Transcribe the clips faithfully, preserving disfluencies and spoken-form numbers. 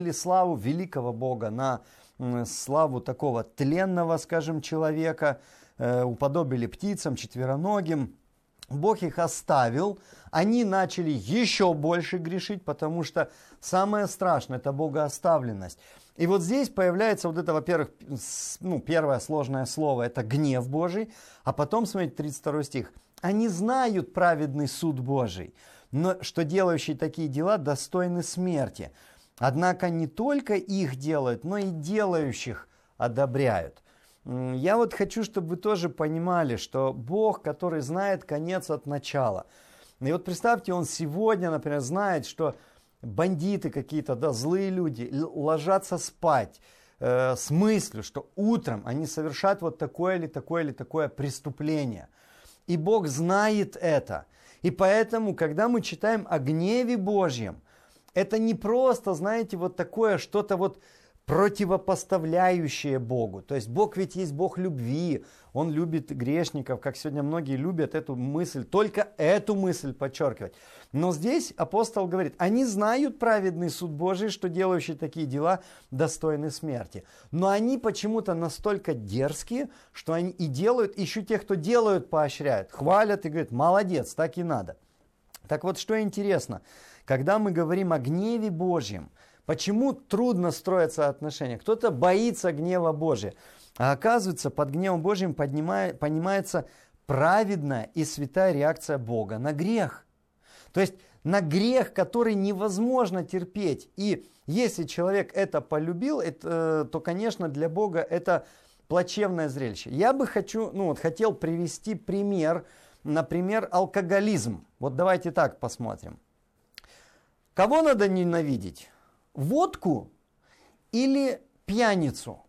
славу великого Бога на славу такого тленного, скажем, человека, уподобили птицам, четвероногим. Бог их оставил, они начали еще больше грешить, потому что самое страшное – это богооставленность. И вот здесь появляется вот это, во-первых, ну, первое сложное слово – это гнев Божий, а потом, смотрите, тридцать второй стих. Они знают праведный суд Божий, но что делающие такие дела достойны смерти. Однако не только их делают, но и делающих одобряют. Я вот хочу, чтобы вы тоже понимали, что Бог, который знает конец от начала. И вот представьте, Он сегодня, например, знает, что бандиты какие-то, да, злые люди ложатся спать э, с мыслью, что утром они совершат вот такое или такое или такое преступление. И Бог знает это. И поэтому, когда мы читаем о гневе Божьем, это не просто, знаете, вот такое что-то вот противопоставляющее Богу. То есть Бог ведь есть Бог любви, Он любит грешников, как сегодня многие любят эту мысль, только эту мысль подчеркивать. Но здесь апостол говорит, они знают праведный суд Божий, что делающие такие дела достойны смерти. Но они почему-то настолько дерзкие, что они и делают, еще тех, кто делают, поощряют, хвалят и говорят, молодец, так и надо. Так вот, что интересно, когда мы говорим о гневе Божьем, почему трудно строятся отношения? Кто-то боится гнева Божия. А оказывается, под гневом Божьим поднимает, понимается праведная и святая реакция Бога на грех. То есть на грех, который невозможно терпеть. И если человек это полюбил, это, то, конечно, для Бога это плачевное зрелище. Я бы хочу, ну, вот, хотел привести пример, например, алкоголизм. Вот давайте так посмотрим. Кого надо ненавидеть? Водку или пьяницу?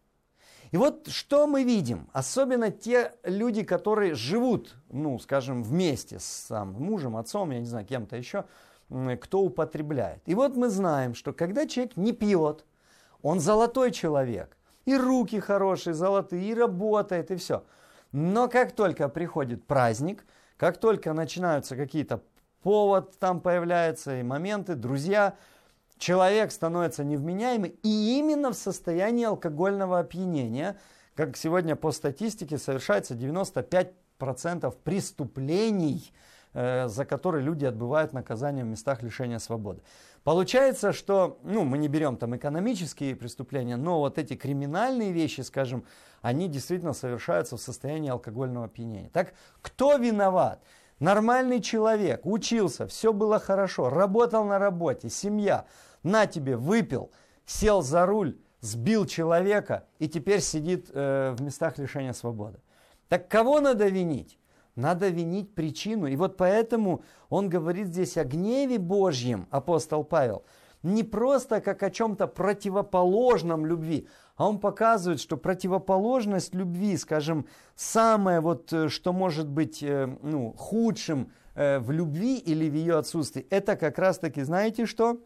И вот что мы видим, особенно те люди, которые живут, ну, скажем, вместе с там, мужем, отцом, я не знаю, кем-то еще, кто употребляет. И вот мы знаем, что когда человек не пьет, он золотой человек, и руки хорошие, золотые, и работает, и все. Но как только приходит праздник, как только начинаются какие-то повод там появляются и моменты, друзья, человек становится невменяемым и именно в состоянии алкогольного опьянения, как сегодня по статистике совершается девяносто пять процентов преступлений, э, за которые люди отбывают наказание в местах лишения свободы. Получается, что, ну, мы не берем там экономические преступления, но вот эти криминальные вещи, скажем, они действительно совершаются в состоянии алкогольного опьянения. Так кто виноват? Нормальный человек, учился, все было хорошо, работал на работе, семья, на тебе, выпил, сел за руль, сбил человека и теперь сидит э, в местах лишения свободы. Так кого надо винить? Надо винить причину. И вот поэтому он говорит здесь о гневе Божьем, апостол Павел, не просто как о чем-то противоположном любви, а он показывает, что противоположность любви, скажем, самое вот, что может быть ну, худшим в любви или в ее отсутствии, это как раз-таки, знаете что?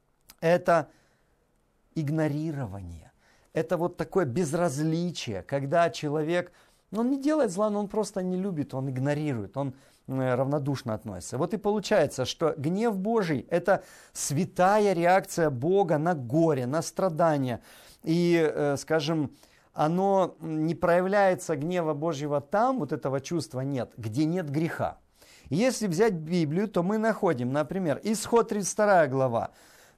Это игнорирование. Это вот такое безразличие, когда человек, ну, он не делает зла, но он просто не любит, он игнорирует, он равнодушно относится. Вот и получается, что гнев Божий – это святая реакция Бога на горе, на страдания. И, скажем, оно не проявляется гнева Божьего там, вот этого чувства нет, где нет греха. Если взять Библию, то мы находим, например, Исход тридцать вторая глава.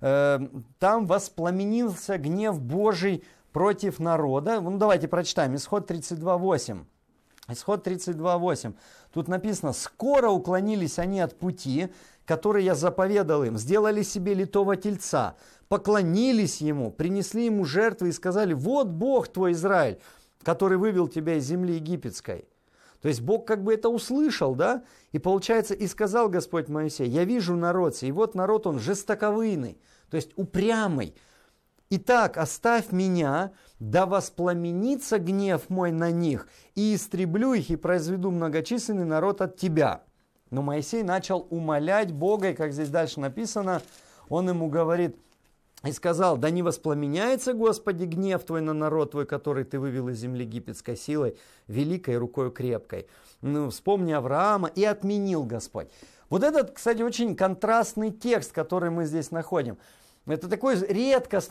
Там воспламенился гнев Божий против народа. Ну, давайте прочитаем. Исход тридцать два восемь. Исход тридцать два восемь. Тут написано: «Скоро уклонились они от пути, который я заповедал им, сделали себе литого тельца, поклонились ему, принесли ему жертвы и сказали: вот Бог твой Израиль, который вывел тебя из земли египетской». То есть Бог как бы это услышал, да? И получается, и сказал Господь Моисею: я вижу народ сей, и вот народ он жестоковыйный, то есть упрямый. Итак, оставь меня, да воспламенится гнев мой на них, и истреблю их, и произведу многочисленный народ от тебя. Но Моисей начал умолять Бога, и как здесь дальше написано, он ему говорит, и сказал: да не воспламеняется, Господи, гнев твой на народ твой, который ты вывел из земли египетской силой, великой рукой крепкой. Ну, вспомни Авраама, и отменил Господь. Вот этот, кстати, очень контрастный текст, который мы здесь находим. Это такой редкостный